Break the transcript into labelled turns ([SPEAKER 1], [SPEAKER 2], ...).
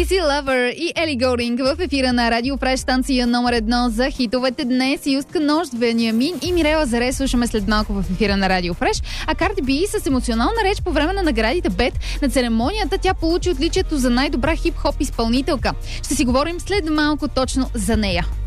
[SPEAKER 1] Easy Lover и Ели Голдинг в ефира на Радио Фреш, станция номер 1 за хитовете днес. Юстка Нощ, Вениамин и Мирела Заре слушаме след малко в ефира на Радио Фреш. А Карди Би с емоционална реч по време на наградите БЕТ на церемонията тя получи отличието за най-добра хип-хоп изпълнителка. Ще си говорим след малко точно за нея.